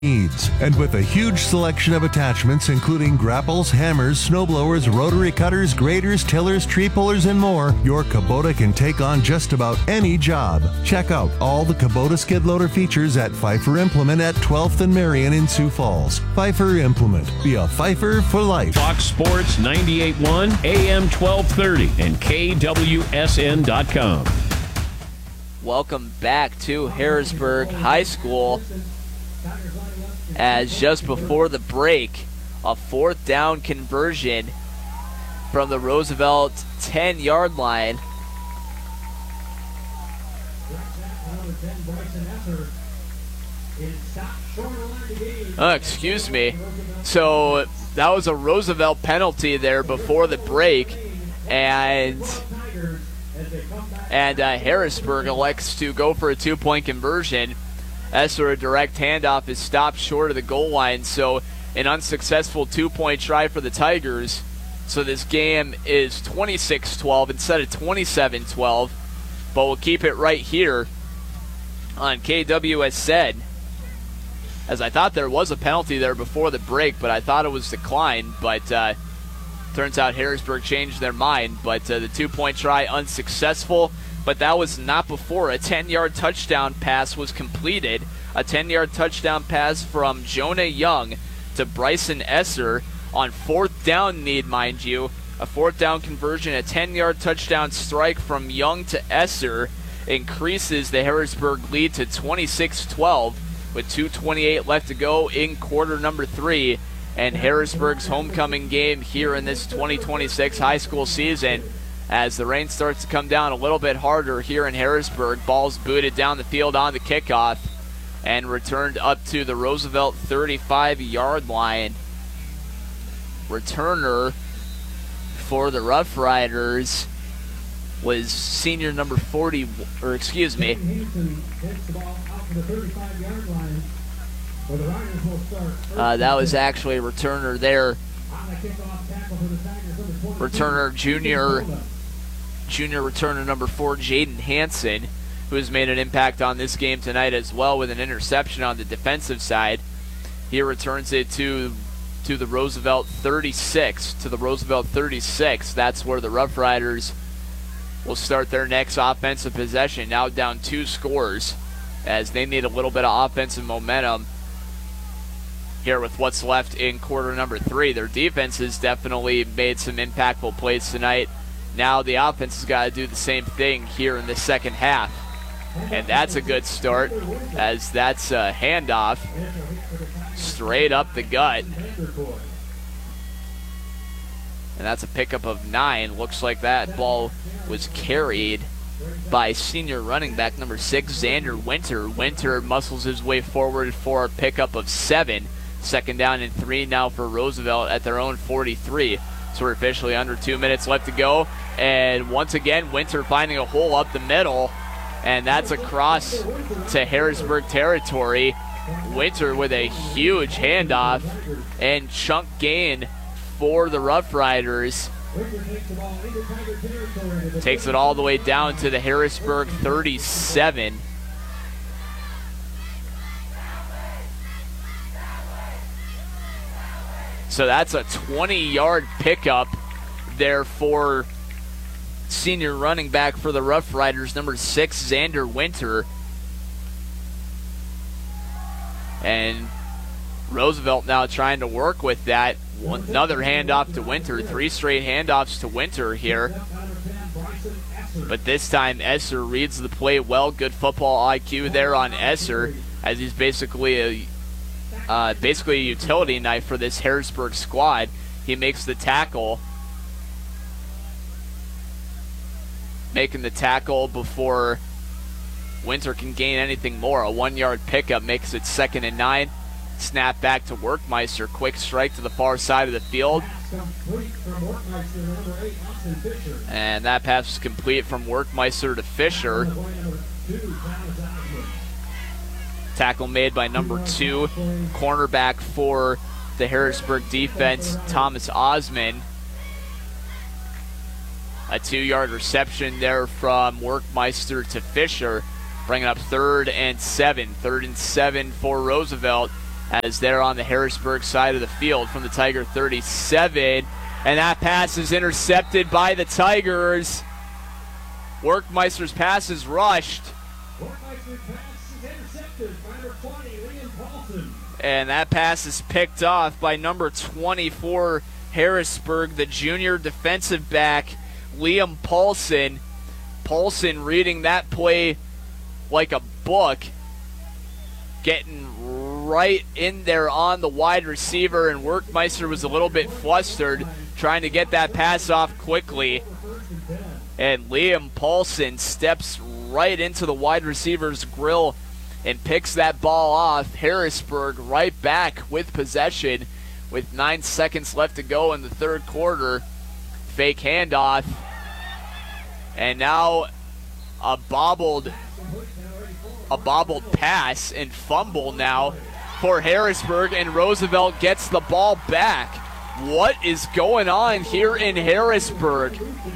needs. And with a huge selection of attachments including grapples, hammers, snowblowers, rotary cutters, graders, tillers, tree pullers, and more, your Kubota can take on just about any job. Check out all the Kubota skid loader features at Pfeiffer Implement at 12th and Marion in Sioux Falls. Pfeiffer Implement. Be a Pfeiffer for life. Fox Sports 98.1, AM 1230, and KWSN.com. Welcome back to Harrisburg High School. As just before the break, a fourth down conversion from the Roosevelt 10-yard line. Oh, excuse me. So that was a Roosevelt penalty there before the break, and Harrisburg elects to go for a two-point conversion. Esser, a direct handoff, is stopped short of the goal line, so an unsuccessful two-point try for the Tigers. So this game is 26-12 instead of 27-12, but we'll keep it right here on KWSN, as I thought there was a penalty there before the break, but I thought it was declined, but turns out Harrisburg changed their mind, but the two-point try unsuccessful. But that was not before a 10-yard touchdown pass was completed. A 10-yard touchdown pass from Jonah Young to Bryson Esser on fourth down need, mind you. A fourth down conversion, a 10-yard touchdown strike from Young to Esser increases the Harrisburg lead to 26-12 with 2:28 left to go in quarter number 3. And Harrisburg's homecoming game here in this 2026 high school season. As the rain starts to come down a little bit harder here in Harrisburg, ball's booted down the field on the kickoff and returned up to the Roosevelt 35-yard line. Returner for the Rough Riders was senior number 40, or excuse me. That was actually a returner there. Returner junior returner number 4, Jaden Hansen, who has made an impact on this game tonight as well with an interception on the defensive side. He returns it to the Roosevelt 36. That's where the Rough Riders will start their next offensive possession, now down 2 scores, as they need a little bit of offensive momentum here with what's left in quarter number 3. Their defense has definitely made some impactful plays tonight. Now the offense has got to do the same thing here in the second half. And that's a good start, as that's a handoff straight up the gut. And that's a pickup of 9. Looks like that ball was carried by senior running back number 6, Xander Winter. Winter muscles his way forward for a pickup of 7. Second down and 3 now for Roosevelt at their own 43. So we're officially under 2 minutes left to go. And once again, Winter finding a hole up the middle. And that's across to Harrisburg territory. Winter with a huge handoff and chunk gain for the Rough Riders. Takes it all the way down to the Harrisburg 37. So that's a 20-yard pickup there for senior running back for the Rough Riders, number 6, Xander Winter. And Roosevelt now trying to work with that. Another handoff to Winter. 3 straight handoffs to Winter here. But this time Esser reads the play well. Good football IQ there on Esser, as he's basically a utility knife for this Harrisburg squad. He makes the tackle. Making the tackle before Winter can gain anything more. A 1-yard pickup makes it 2nd and 9. Snap back to Workmeister. Quick strike to the far side of the field. And that pass is complete from Workmeister to Fisher. Tackle made by number 2, cornerback for the Harrisburg defense, Thomas Osman. A 2-yard reception there from Workmeister to Fisher, bringing up 3rd and 7. 3rd and 7 for Roosevelt as they're on the Harrisburg side of the field from the Tiger 37. And that pass is intercepted by the Tigers. Workmeister's pass is rushed. Workmeister's pass is intercepted by number 20, Liam Paulson. And that pass is picked off by number 24, Harrisburg, the junior defensive back, Liam Paulson. Paulson reading that play like a book, getting right in there on the wide receiver, and Workmeister was a little bit flustered trying to get that pass off quickly. And Liam Paulson steps right into the wide receiver's grill and picks that ball off. Harrisburg right back with possession with 9 seconds left to go in the third quarter. Fake handoff. And now a bobbled pass and fumble now for Harrisburg, and Roosevelt gets the ball back. What is going on here in Harrisburg?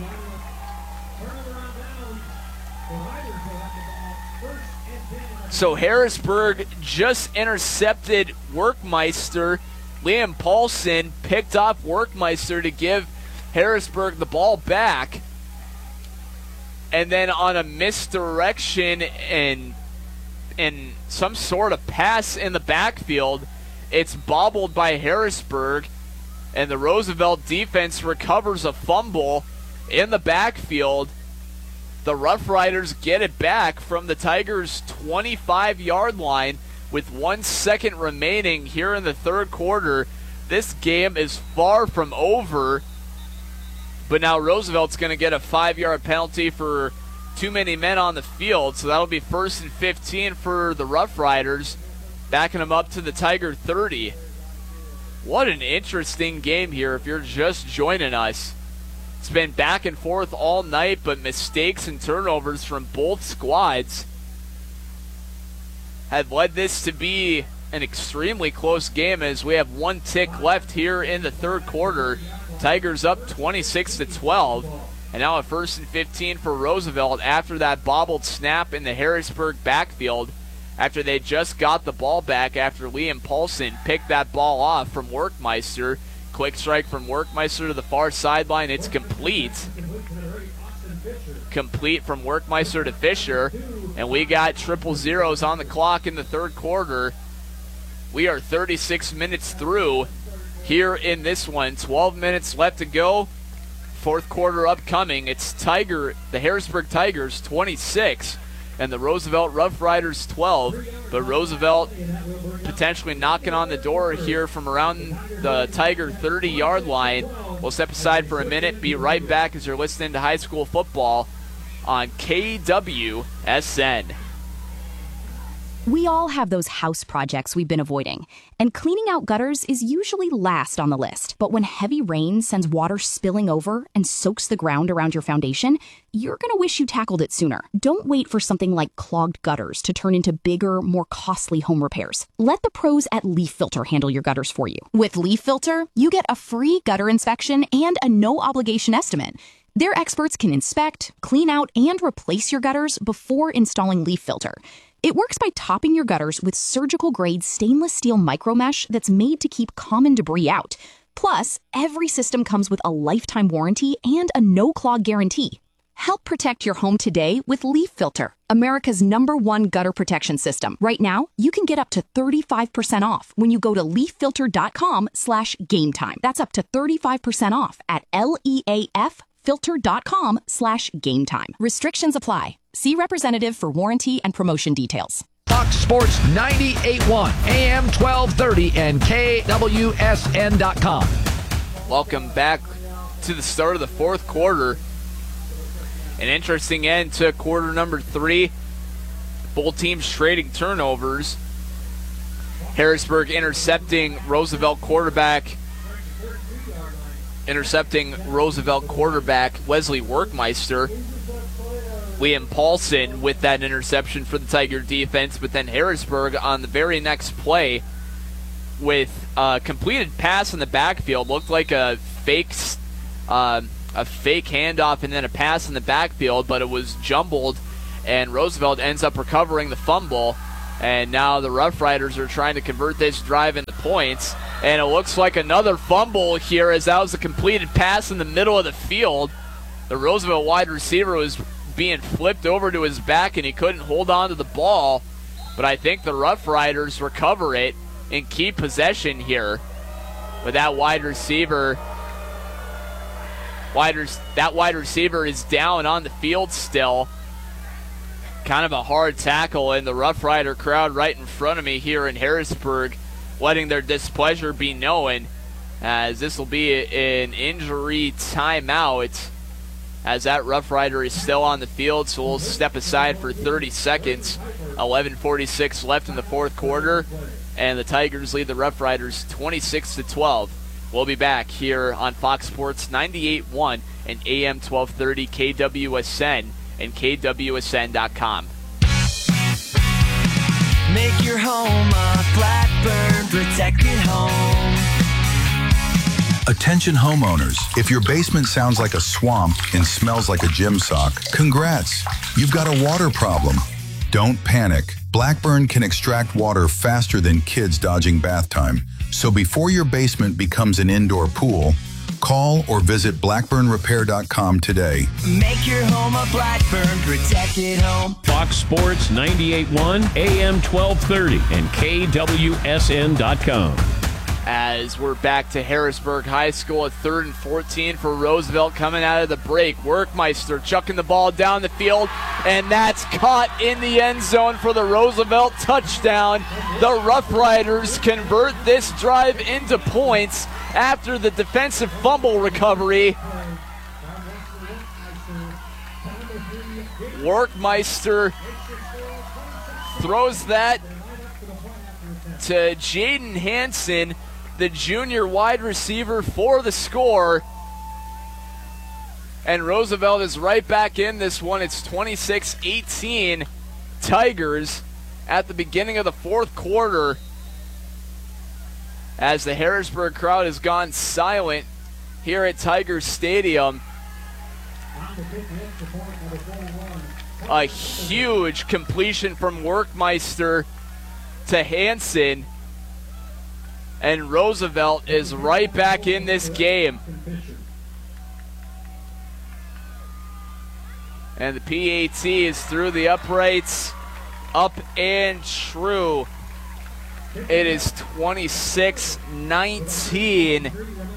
So Harrisburg just intercepted Workmeister. Liam Paulson picked off Workmeister to give Harrisburg the ball back. And then on a misdirection and some sort of pass in the backfield, it's bobbled by Harrisburg, and the Roosevelt defense recovers a fumble in the backfield. The Rough Riders get it back from the Tigers' 25-yard line with 1 second remaining here in the third quarter. This game is far from over, but now Roosevelt's going to get a 5-yard penalty for too many men on the field, so that'll be 1st and 15 for the Rough Riders, backing them up to the Tiger 30. What an interesting game here if you're just joining us. It's been back and forth all night, but mistakes and turnovers from both squads have led this to be an extremely close game as we have 1 tick left here in the third quarter. Tigers up 26-12. And now a 1st and 15 for Roosevelt after that bobbled snap in the Harrisburg backfield, after they just got the ball back after Liam Paulson picked that ball off from Workmeister. Quick strike from Workmeister to the far sideline. It's complete. Complete from Workmeister to Fisher. And we got triple zeros on the clock in the third quarter. We are 36 minutes through here in this one. 12 minutes left to go. Fourth quarter upcoming. It's the Harrisburg Tigers 26 and the Roosevelt Rough Riders 12. But Roosevelt potentially knocking on the door here from around the Tiger 30-yard line. We'll step aside for a minute. Be right back as you're listening to high school football on KWSN. We all have those house projects we've been avoiding, and cleaning out gutters is usually last on the list. But when heavy rain sends water spilling over and soaks the ground around your foundation, you're going to wish you tackled it sooner. Don't wait for something like clogged gutters to turn into bigger, more costly home repairs. Let the pros at Leaf Filter handle your gutters for you. With Leaf Filter, you get a free gutter inspection and a no-obligation estimate. Their experts can inspect, clean out, and replace your gutters before installing Leaf Filter. It works by topping your gutters with surgical-grade stainless steel micromesh that's made to keep common debris out. Plus, every system comes with a lifetime warranty and a no-clog guarantee. Help protect your home today with Leaf Filter, America's #1 gutter protection system. Right now, you can get up to 35% off when you go to leaffilter.com/gametime. That's up to 35% off at leaffilter.com/gametime. Restrictions apply. See representative for warranty and promotion details. Fox Sports 98.1, AM 1230, and KWSN.com. Welcome back to the start of the fourth quarter. An interesting end to quarter number 3. Both teams trading turnovers. Harrisburg intercepting Roosevelt quarterback Wesley Workmeister. Liam Paulson with that interception for the Tiger defense, but then Harrisburg on the very next play with a completed pass in the backfield. Looked like a fake handoff and then a pass in the backfield, but it was jumbled, and Roosevelt ends up recovering the fumble. And now the Rough Riders are trying to convert this drive into points. And it looks like another fumble here, as that was a completed pass in the middle of the field. The Roosevelt wide receiver was being flipped over to his back and he couldn't hold on to the ball. But I think the Rough Riders recover it and keep possession here. With that wide receiver, that wide receiver is down on the field still. Kind of a hard tackle, and the Rough Rider crowd right in front of me here in Harrisburg letting their displeasure be known, as this will be an injury timeout as that Rough Rider is still on the field, so we'll step aside for 30 seconds. 11:46 left in the fourth quarter, and the Tigers lead the Rough Riders 26-12. We'll be back here on Fox Sports 98.1 and AM 1230 KWSN and KWSN.com. Make your home a Blackburn protected home. Attention homeowners, if your basement sounds like a swamp and smells like a gym sock, congrats, you've got a water problem. Don't panic. Blackburn can extract water faster than kids dodging bath time. So before your basement becomes an indoor pool, call or visit blackburnrepair.com today. Make your home a Blackburn protected home. Fox Sports 98.1, AM 1230, and KWSN.com. As we're back to Harrisburg High School at 3rd and 14 for Roosevelt coming out of the break. Workmeister chucking the ball down the field, and that's caught in the end zone for the Roosevelt touchdown. The Rough Riders convert this drive into points after the defensive fumble recovery. Workmeister throws that to Jaden Hansen, the junior wide receiver, for the score. And Roosevelt is right back in this one. It's 26-18 Tigers at the beginning of the fourth quarter, as the Harrisburg crowd has gone silent here at Tigers Stadium. A huge completion from Workmeister to Hansen, and Roosevelt is right back in this game. And the PAT is through the uprights, up and true. It is 26-19.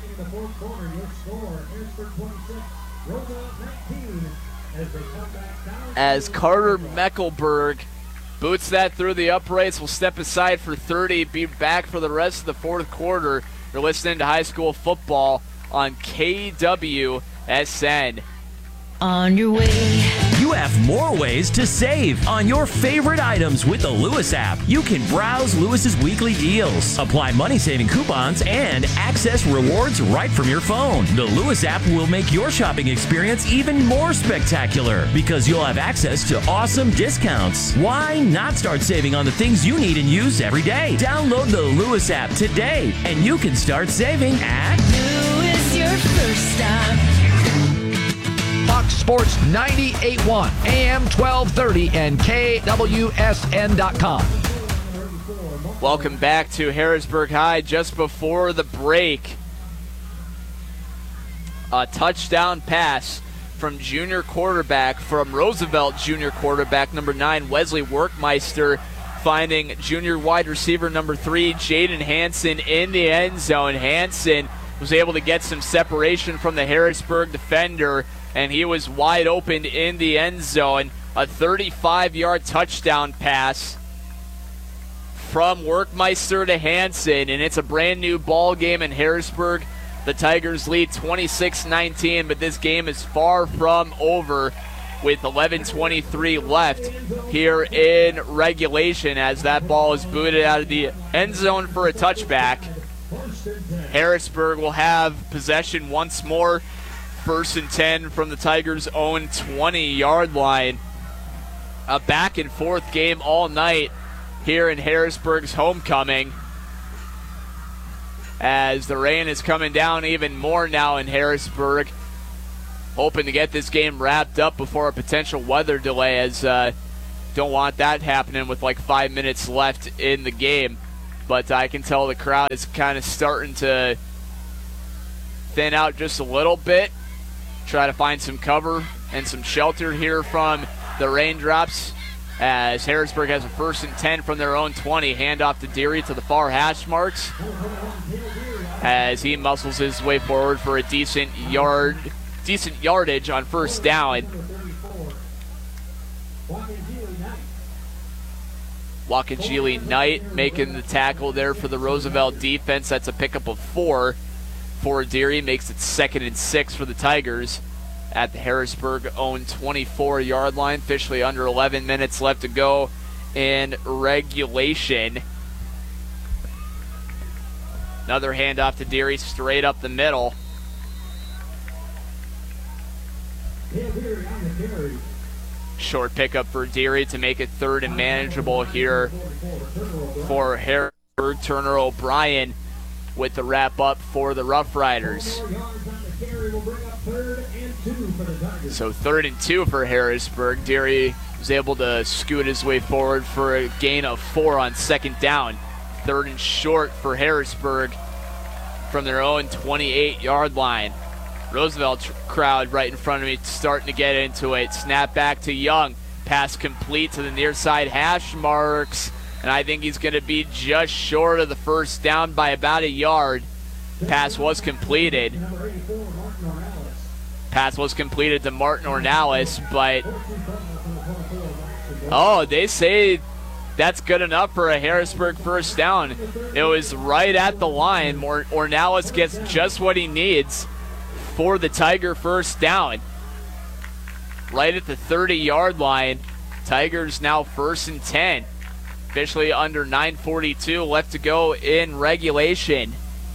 As Carter Meckelberg boots that through the uprights. We'll step aside for 30, be back for the rest of the fourth quarter. You're listening to high school football on KWSN. On your way. You have more ways to save on your favorite items with the Lewis app. You can browse Lewis's weekly deals, apply money-saving coupons, and access rewards right from your phone. The Lewis app will make your shopping experience even more spectacular because you'll have access to awesome discounts. Why not start saving on the things you need and use every day? Download the Lewis app today, and you can start saving at Lewis, your first stop. Fox Sports 98.1, AM 1230, and KWSN.com. Welcome back to Harrisburg High. Just before the break, a touchdown pass from Roosevelt junior quarterback number 9, Wesley Workmeister, finding junior wide receiver number 3, Jaden Hansen, in the end zone. Hansen was able to get some separation from the Harrisburg defender, and he was wide open in the end zone. A 35-yard touchdown pass from Workmeister to Hansen, and it's a brand new ball game in Harrisburg. The Tigers lead 26-19, but this game is far from over with 11:23 left here in regulation, as that ball is booted out of the end zone for a touchback. Harrisburg will have possession once more. 1st and 10 from the Tigers' own 20-yard line. A back and forth game all night here in Harrisburg's homecoming, as the rain is coming down even more now in Harrisburg. Hoping to get this game wrapped up before a potential weather delay, as don't want that happening with like 5 minutes left in the game. But I can tell the crowd is kind of starting to thin out just a little bit. Try to find some cover and some shelter here from the raindrops, as Harrisburg has a 1st and 10 from their own 20. Handoff to Deary to the far hash marks as he muscles his way forward for a decent yardage on 1st down. Wakajili Knight making the tackle there for the Roosevelt defense. That's a pickup of 4 for Deary. Makes it 2nd and 6 for the Tigers at the Harrisburg own 24-yard line. Officially under 11 minutes left to go in regulation. Another handoff to Deary straight up the middle. Short pickup for Deary to make it 3rd and manageable here for Harrisburg. Turner O'Brien with the wrap up for the Rough Riders. So 3rd and 2 for Harrisburg. Deary was able to scoot his way forward for a gain of 4 on 2nd down. 3rd and short for Harrisburg from their own 28-yard line. Roosevelt crowd right in front of me starting to get into it. Snap back to Young. Pass complete to the near side hash marks. And I think he's going to be just short of the 1st down by about a yard. Pass was completed. Pass was completed to Martin Ornalis, but they say that's good enough for a Harrisburg 1st down. It was right at the line. Ornalis gets just what he needs for the Tiger 1st down. Right at the 30-yard line. Tigers now 1st and 10. Officially under 9:42 left to go in regulation.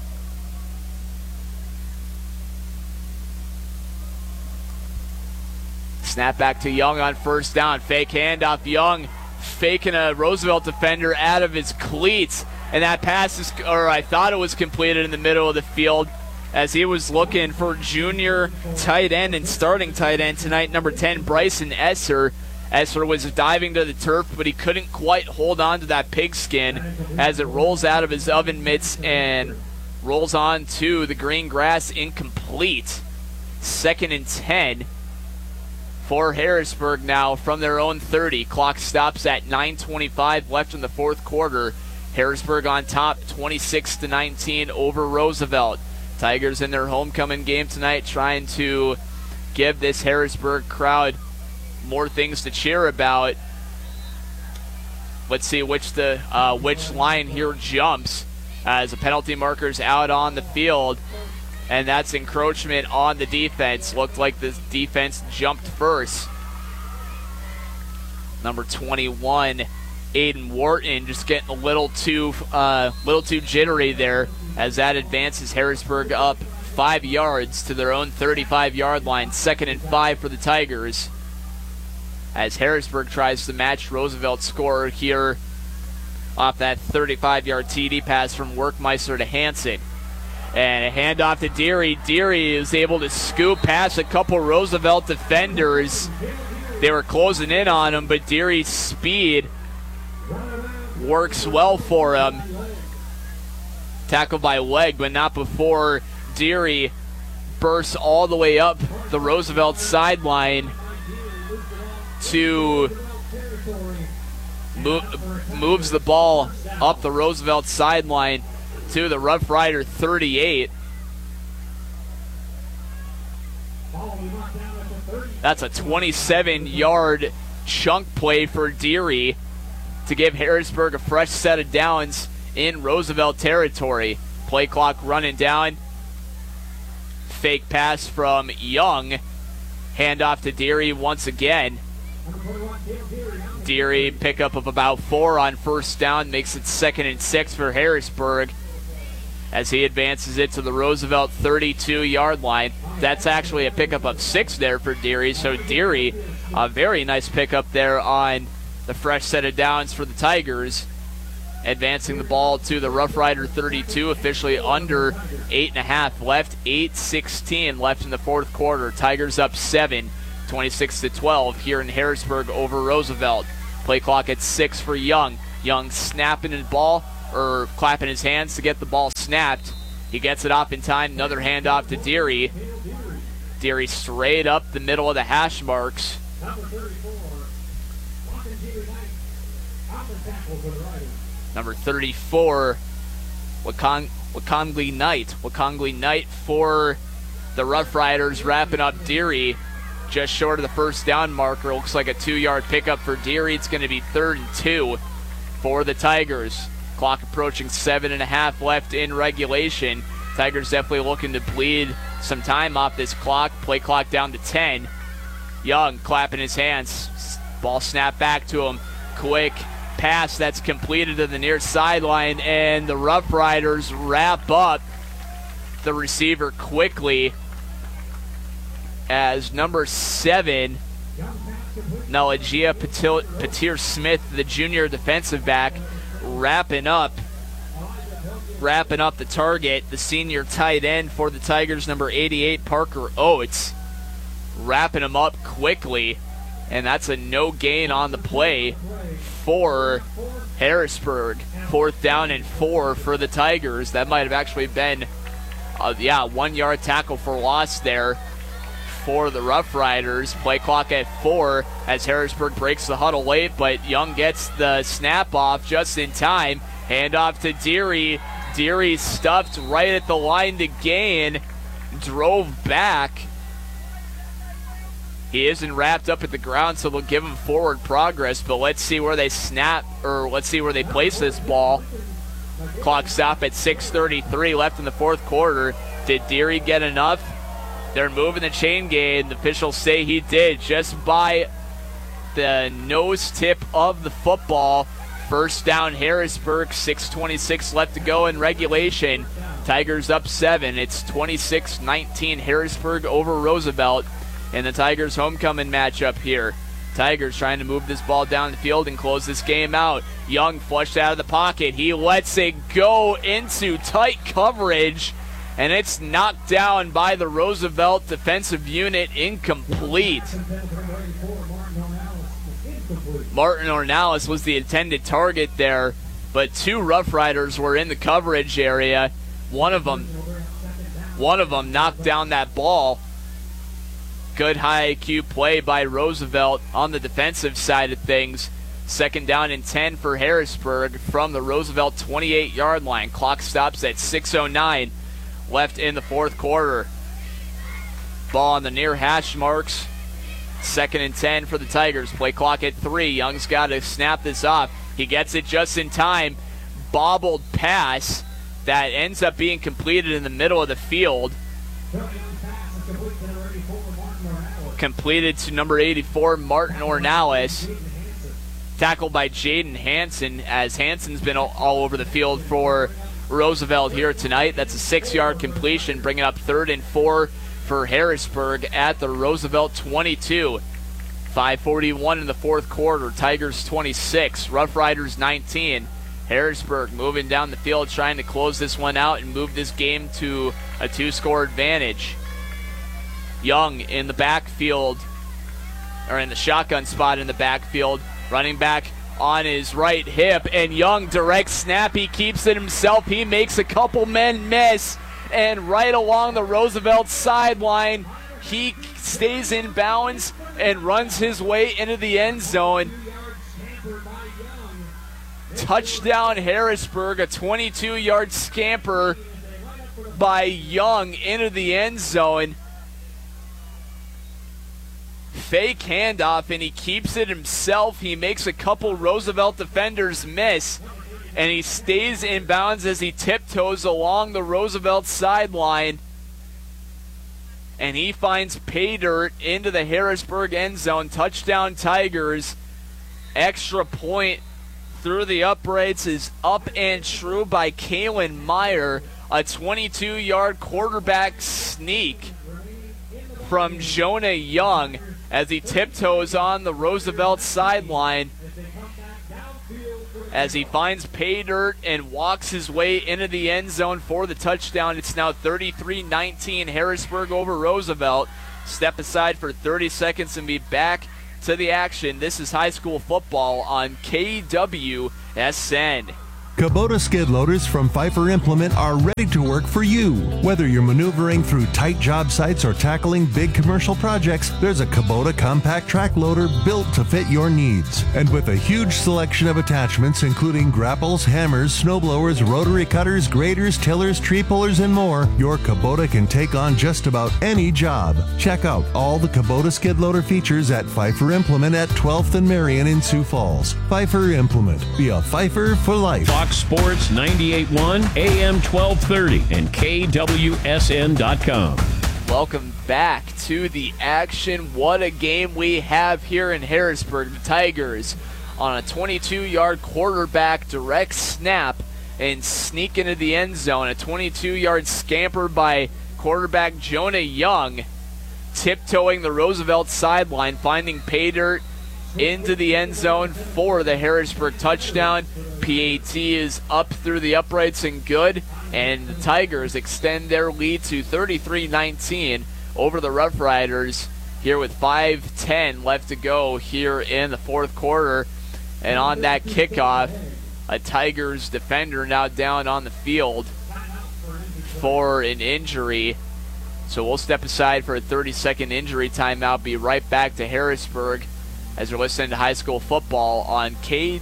Snap back to Young on 1st down. Fake handoff. Young faking a Roosevelt defender out of his cleats. And that pass is, or I thought it was completed in the middle of the field, as he was looking for junior tight end and starting tight end tonight, number 10, Bryson Esser. Esser was diving to the turf, but he couldn't quite hold on to that pigskin as it rolls out of his oven mitts and rolls on to the green grass, incomplete. 2nd and 10 for Harrisburg now from their own 30. Clock stops at 9:25 left in the 4th quarter. Harrisburg on top, 26-19 over Roosevelt. Tigers in their homecoming game tonight trying to give this Harrisburg crowd more things to cheer about. Let's see which line here jumps as the penalty marker's out on the field, and that's encroachment on the defense. Looked like the defense jumped first. Number 21, Aiden Wharton, just getting a little too jittery there, as that advances Harrisburg up 5 yards to their own 35-yard line. 2nd and 5 for the Tigers, as Harrisburg tries to match Roosevelt's score here off that 35-yard TD pass from Workmeister to Hansen. And a handoff to Deary. Deary is able to scoop past a couple Roosevelt defenders. They were closing in on him, but Deary's speed works well for him. Tackled by leg, but not before Deary bursts all the way up the Roosevelt sideline to moves the ball up the Roosevelt sideline to the Rough Rider 38. That's a 27-yard chunk play for Deary to give Harrisburg a fresh set of downs in Roosevelt territory. Play clock running down. Fake pass from Young. Handoff to Deary once again. Deary pickup of about 4 on 1st down, makes it 2nd and 6 for Harrisburg as he advances it to the Roosevelt 32-yard line. That's actually a pickup of 6 there for Deary, so Deary, a very nice pickup there on the fresh set of downs for the Tigers, advancing the ball to the Rough Rider 32, officially under 8.5 left, 8:16 left in the 4th quarter. Tigers up 7, 26-12 here in Harrisburg over Roosevelt. Play clock at 6 for Young. Young snapping his ball, or clapping his hands to get the ball snapped. He gets it off in time. Another handoff to Deary. Deary straight up the middle of the hash marks. Number 34, Wakongli Knight. Wakongli Knight for the Rough Riders, wrapping up Deary just short of the first down marker. Looks like a 2-yard pickup for Deary. It's going to be 3rd and 2 for the Tigers. Clock approaching 7.5 left in regulation. Tigers definitely looking to bleed some time off this clock. Play clock down to 10. Young clapping his hands. Ball snapped back to him. Quick pass that's completed to the near sideline, and the Rough Riders wrap up the receiver quickly as number 7, Nalagia Patir-Smith, the junior defensive back, wrapping up the target. The senior tight end for the Tigers, number 88, Parker Oates, wrapping him up quickly, and that's a no gain on the play for Harrisburg. 4th down and 4 for the Tigers. That might have actually been 1-yard tackle for loss there for the Rough Riders. Play clock at 4 as Harrisburg breaks the huddle late, but Young gets the snap off just in time. Handoff to Deary. Deary stuffed right at the line to gain. Drove back. He isn't wrapped up at the ground, so they'll give him forward progress, but let's see where they let's see where they place this ball. Clock stop at 6:33 left in the 4th quarter. Did Deary get enough? They're moving the chain gang. The officials say he did just by the nose tip of the football. 1st down Harrisburg, 6:26 left to go in regulation. Tigers up 7. It's 26-19 Harrisburg over Roosevelt in the Tigers homecoming matchup here. Tigers trying to move this ball down the field and close this game out. Young flushed out of the pocket. He lets it go into tight coverage, and it's knocked down by the Roosevelt defensive unit, incomplete. Martin Ornalis was the intended target there, but 2 Rough Riders were in the coverage area. One of them knocked down that ball. Good high IQ play by Roosevelt on the defensive side of things. 2nd down and 10 for Harrisburg from the Roosevelt 28-yard line. Clock stops at 6:09 left in the 4th quarter. Ball on the near hash marks. 2nd and 10 for the Tigers. Play clock at 3. Young's got to snap this off. He gets it just in time. Bobbled pass that ends up being completed in the middle of the field. Completed to number 84, Martin Ornalis. Tackled by Jaden Hansen, as Hansen's been all over the field for Roosevelt here tonight. That's a 6-yard completion, bringing up 3rd and 4 for Harrisburg at the Roosevelt 22. 5:41 in the 4th quarter. Tigers 26, Rough Riders 19. Harrisburg moving down the field, trying to close this one out and move this game to a 2-score advantage. Young in the backfield, or in the shotgun spot in the backfield, running back on his right hip, and Young direct snap. He keeps it himself. He makes a couple men miss, and right along the Roosevelt sideline, he stays in bounds and runs his way into the end zone. Touchdown Harrisburg, a 22-yard scamper by Young into the end zone. Fake handoff, and he keeps it himself. He makes a couple Roosevelt defenders miss, and he stays in bounds as he tiptoes along the Roosevelt sideline, and he finds pay dirt into the Harrisburg end zone. Touchdown Tigers. Extra point through the uprights is up and true by Kalen Meyer. A 22-yard quarterback sneak from Jonah Young as he tiptoes on the Roosevelt sideline, as he finds pay dirt and walks his way into the end zone for the touchdown. It's now 33-19 Harrisburg over Roosevelt. Step aside for 30 seconds and be back to the action. This is high school football on KWSN. Kubota skid loaders from Pfeiffer Implement are ready to work for you. Whether you're maneuvering through tight job sites or tackling big commercial projects, there's a Kubota compact track loader built to fit your needs. And with a huge selection of attachments including grapples, hammers, snowblowers, rotary cutters, graders, tillers, tree pullers, and more, your Kubota can take on just about any job. Check out all the Kubota skid loader features at Pfeiffer Implement at 12th and Marion in Sioux Falls. Pfeiffer Implement. Be a Pfeiffer for life. Fox Sports 98.1, AM 1230, and KWSN.com. Welcome back to the action. What a game we have here in Harrisburg. The Tigers on a 22-yard quarterback direct snap and sneak into the end zone. A 22-yard scamper by quarterback Jonah Young, tiptoeing the Roosevelt sideline, finding pay dirt into the end zone for the Harrisburg touchdown. PAT is up through the uprights and good, and the Tigers extend their lead to 33-19 over the Rough Riders here with 5:10 left to go here in the fourth quarter. And on that kickoff, a Tigers defender now down on the field for an injury. So we'll step aside for a 30-second injury timeout. Be right back to Harrisburg as you're listening to high school football on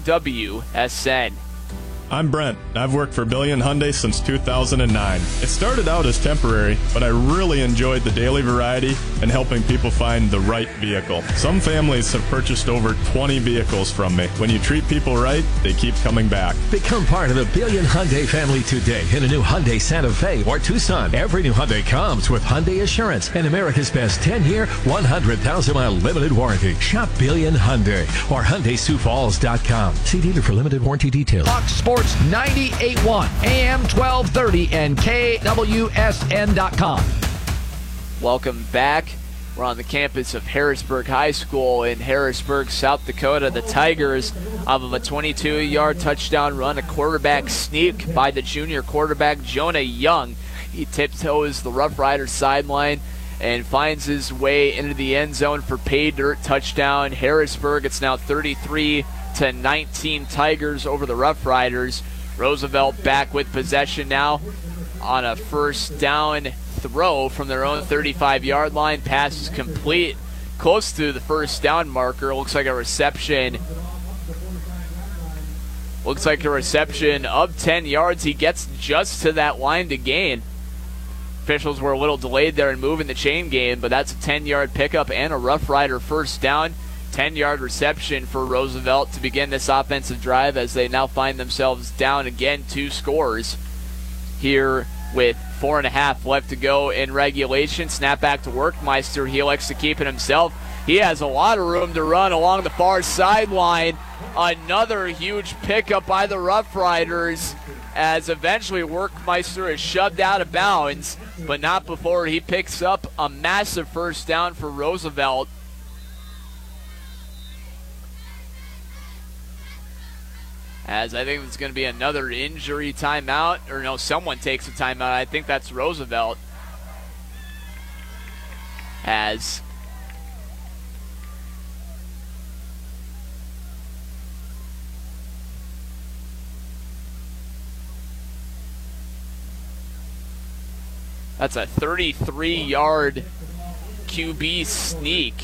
KWSN. I'm Brent. I've worked for Billion Hyundai since 2009. It started out as temporary, but I really enjoyed the daily variety and helping people find the right vehicle. Some families have purchased over 20 vehicles from me. When you treat people right, they keep coming back. Become part of the Billion Hyundai family today in a new Hyundai Santa Fe or Tucson. Every new Hyundai comes with Hyundai Assurance and America's best 10-year, 100,000-mile limited warranty. Shop Billion Hyundai or HyundaiSiouxFalls.com. See dealer for limited warranty details. Fox Sports 98.1, AM 1230, and KWSN.com. Welcome back. We're on the campus of Harrisburg High School in Harrisburg, South Dakota. The Tigers off of a 22-yard touchdown run, a quarterback sneak by the junior quarterback Jonah Young. He tiptoes the Rough Riders sideline and finds his way into the end zone for pay dirt touchdown. Harrisburg, it's now 33-19 Tigers over the Rough Riders. Roosevelt back with possession now on a first down throw from their own 35-yard line. Pass is complete, close to the first down marker. Looks like a reception of 10 yards. He gets just to that line to gain. Officials were a little delayed there in moving the chain game, but that's a 10-yard pickup and a Rough Rider first down. 10-yard reception for Roosevelt to begin this offensive drive as they now find themselves down again 2 scores here with 4.5 left to go in regulation. Snap back to Workmeister. He elects to keep it himself. He has a lot of room to run along the far sideline. Another huge pickup by the Rough Riders as eventually Workmeister is shoved out of bounds, but not before he picks up a massive first down for Roosevelt. As I think it's going to be another injury timeout. Or no, someone takes a timeout. I think that's Roosevelt. As that's a 33-yard QB sneak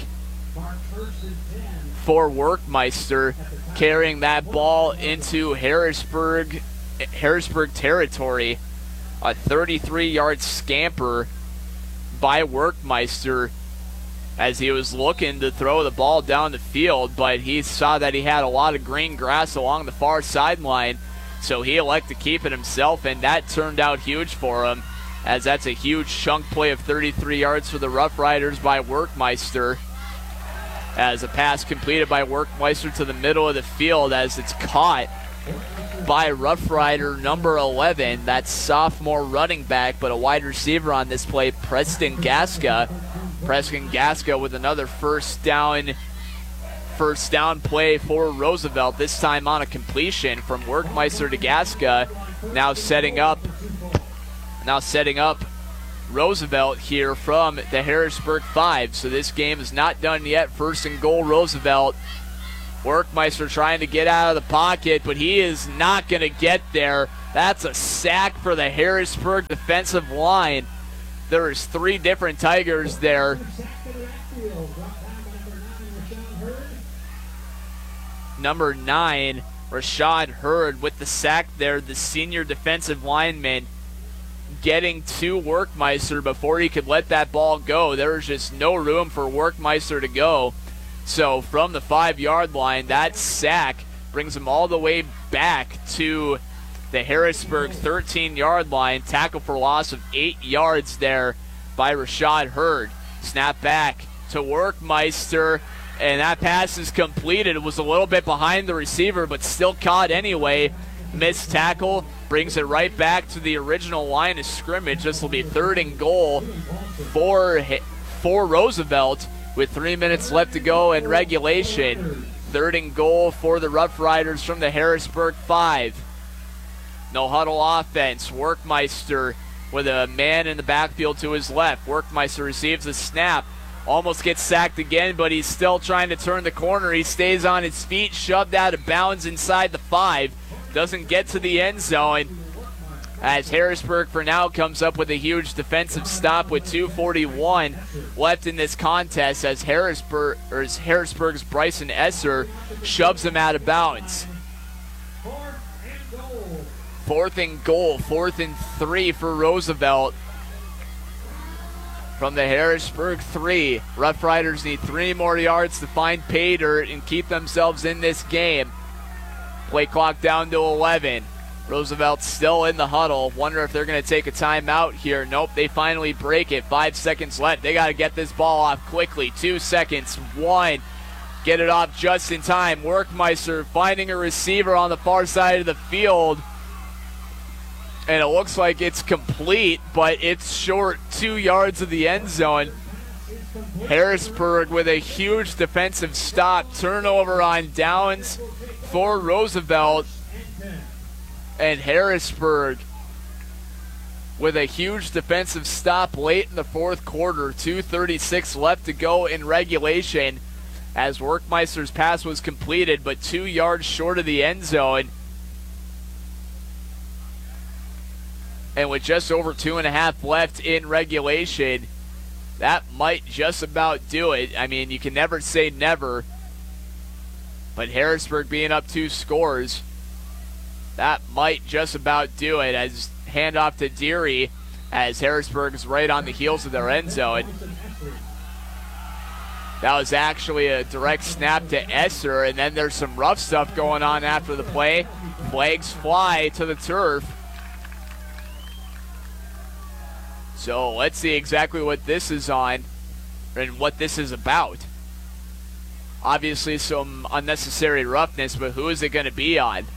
for Workmeister, carrying that ball into Harrisburg territory. A 33-yard scamper by Workmeister as he was looking to throw the ball down the field, but he saw that he had a lot of green grass along the far sideline, so he elected to keep it himself, and that turned out huge for him, as that's a huge chunk play of 33 yards for the Rough Riders by Workmeister. As a pass completed by Workmeister to the middle of the field as it's caught by Rough Rider number 11. That's sophomore running back, but a wide receiver on this play, Preston Gaska. Preston Gaska with another first down play for Roosevelt, this time on a completion from Workmeister to Gaska. Now setting up Roosevelt here from the Harrisburg 5. So this game is not done yet. First and goal, Roosevelt. Workmeister trying to get out of the pocket, but he is not going to get there. That's a sack for the Harrisburg defensive line. There's 3 different Tigers there. Number 9, Rashad Hurd with the sack there, the senior defensive lineman getting to Workmeister before he could let that ball go. There was just no room for Workmeister to go. So from the 5-yard line, that sack brings him all the way back to the Harrisburg 13-yard line. Tackle for loss of 8 yards there by Rashad Hurd. Snap back to Workmeister, and that pass is completed. It was a little bit behind the receiver, but still caught anyway. Missed tackle brings it right back to the original line of scrimmage. This will be 3rd and goal for Roosevelt with 3 minutes left to go in regulation. 3rd and goal for the Rough Riders from the Harrisburg 5. No huddle offense. Workmeister with a man in the backfield to his left. Workmeister receives a snap. Almost gets sacked again, but he's still trying to turn the corner. He stays on his feet, shoved out of bounds inside the 5. Doesn't get to the end zone, as Harrisburg for now comes up with a huge defensive stop with 2:41 left in this contest, as Harrisburg's Bryson Esser shoves him out of bounds. 4th and goal, 4th and 3 for Roosevelt from the Harrisburg 3. Rough Riders need 3 more yards to find pay dirt and keep themselves in this game. Play clock down to 11. Roosevelt still in the huddle. Wonder if they're going to take a timeout here. Nope, they finally break it. 5 seconds left. They got to get this ball off quickly. 2 seconds. 1. Get it off just in time. Workmeister finding a receiver on the far side of the field. And it looks like it's complete, but it's short 2 yards of the end zone. Harrisburg with a huge defensive stop. Turnover on downs for Roosevelt. And Harrisburg with a huge defensive stop late in the 4th quarter. 2:36 left to go in regulation, as Workmeister's pass was completed, but 2 yards short of the end zone. And with just over 2.5 left in regulation, that might just about do it. I mean, you can never say never, but Harrisburg being up 2 scores, that might just about do it. As handoff to Deary, as Harrisburg is right on the heels of their end zone. That was actually a direct snap to Esser, and then there's some rough stuff going on after the play. Flags fly to the turf. So let's see exactly what this is on and what this is about. Obviously some unnecessary roughness, but who is it going to be on?